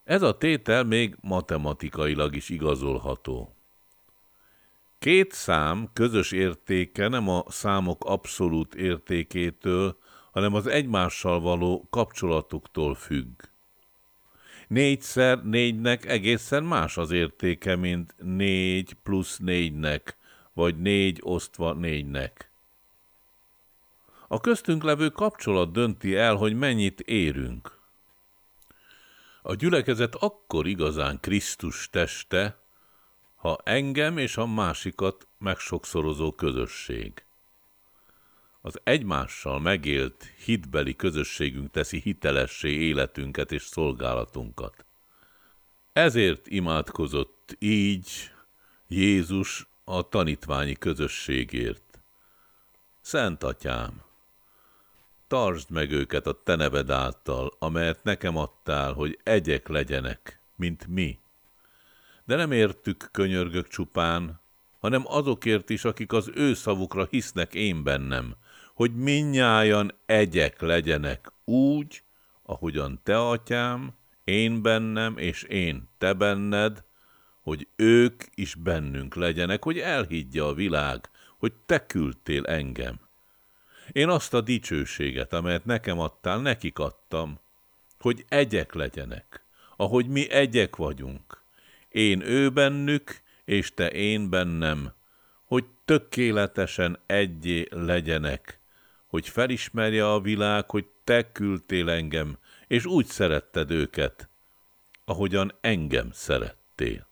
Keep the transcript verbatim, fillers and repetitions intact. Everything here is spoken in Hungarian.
Ez a tétel még matematikailag is igazolható. Két szám közös értéke nem a számok abszolút értékétől, hanem az egymással való kapcsolatuktól függ. Négyszer négynek egészen más az értéke, mint négy plusz négynek, vagy négy osztva négynek. A köztünk levő kapcsolat dönti el, hogy mennyit érünk. A gyülekezet akkor igazán Krisztus teste, ha engem és a másikat megsokszorozó közösség. Az egymással megélt hitbeli közösségünk teszi hitelessé életünket és szolgálatunkat. Ezért imádkozott így Jézus a tanítványi közösségért. Szent Atyám, tartsd meg őket a te neved által, amelyet nekem adtál, hogy egyek legyenek, mint mi. De nem értük könyörgök csupán, hanem azokért is, akik az ő szavukra hisznek én bennem, hogy mindnyájan egyek legyenek úgy, ahogyan te, Atyám, én bennem és én te benned, hogy ők is bennünk legyenek, hogy elhiggye a világ, hogy te küldtél engem. Én azt a dicsőséget, amelyet nekem adtál, nekik adtam, hogy egyek legyenek, ahogy mi egyek vagyunk. Én ő bennük, és te én bennem, hogy tökéletesen egyé legyenek, hogy felismerje a világ, hogy te küldtél engem, és úgy szeretted őket, ahogyan engem szerettél.